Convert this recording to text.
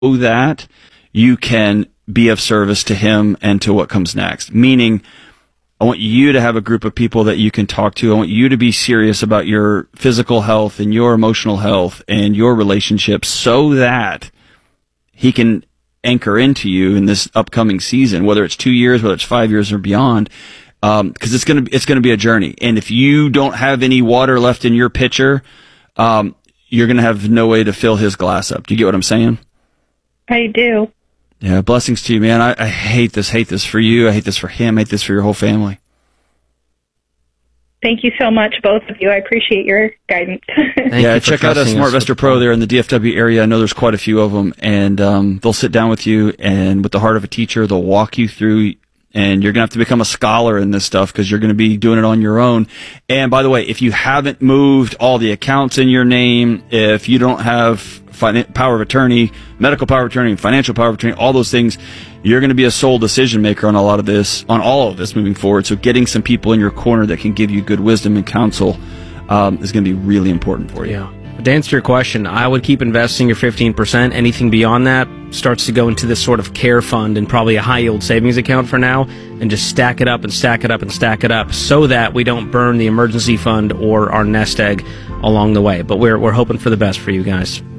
that you can be of service to him and to what comes next. Meaning, I want you to have a group of people that you can talk to. I want you to be serious about your physical health and your emotional health and your relationships so that he can anchor into you in this upcoming season, whether it's 2 years, whether it's 5 years or beyond. Cause it's going to be a journey. And if you don't have any water left in your pitcher, you're going to have no way to fill his glass up. Do you get what I'm saying? I do. Yeah, blessings to you, man. I hate this for you. I hate this for him. I hate this for your whole family. Thank you so much, both of you. I appreciate your guidance. Yeah, check out SmartVestor Pro there in the DFW area. I know there's quite a few of them, and they'll sit down with you, and with the heart of a teacher, they'll walk you through, and you're going to have to become a scholar in this stuff because you're going to be doing it on your own. And by the way, if you haven't moved all the accounts in your name, if you don't have power of attorney, medical power of attorney, financial power of attorney, all those things, you're going to be a sole decision maker on all of this moving forward. So getting some people in your corner that can give you good wisdom and counsel is going to be really important for you. Yeah. To answer your question, I would keep investing your 15%. Anything beyond that starts to go into this sort of care fund and probably a high-yield savings account for now, and just stack it up and stack it up and stack it up so that we don't burn the emergency fund or our nest egg along the way. But we're hoping for the best for you guys.